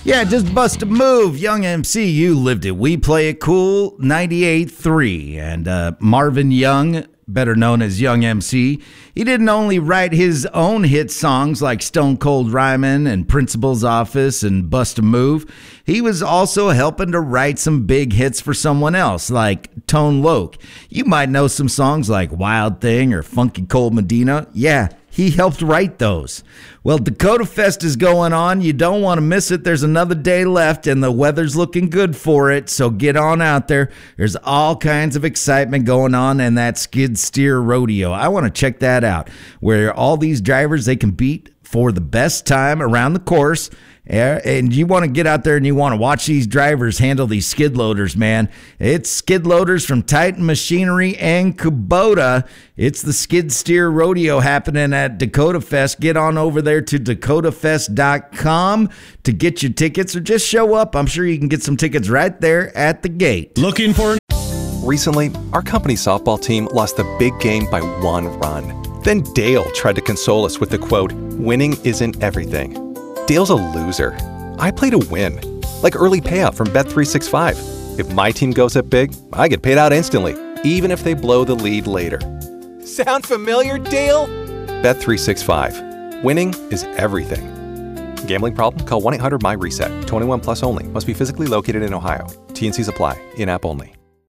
Yeah, just bust a move. Young MC, you lived it. We play it cool 98.3. And Marvin Young, better known as Young MC, he didn't only write his own hit songs like Stone Cold Rhymin' and Principal's Office and Bust a Move. He was also helping to write some big hits for someone else like Tone Loc. You might know some songs like Wild Thing or Funky Cold Medina. Yeah, he helped write those. Well, Dakota Fest is going on. You don't want to miss it. There's another day left, and the weather's looking good for it, so get on out there. There's all kinds of excitement going on in that skid steer rodeo. I want to check that out, where all these drivers, they compete for the best time around the course. And you want to get out there and you want to watch these drivers handle these skid loaders, man. It's skid loaders from Titan Machinery and Kubota. It's the Skid Steer Rodeo happening at Dakota Fest. Get on over there to dakotafest.com to get your tickets, or just show up. I'm sure you can get some tickets right there at the gate. Looking for... Recently, our company softball team lost the big game by 1 run. Then Dale tried to console us with the quote, "Winning isn't everything." Dale's a loser. I play to win. Like early payout from Bet365. If my team goes up big, I get paid out instantly, even if they blow the lead later. Sound familiar, Dale? Bet365. Winning is everything. Gambling problem? Call 1-800-MY-RESET. 21 plus only. Must be physically located in Ohio. T&Cs apply. In-app only.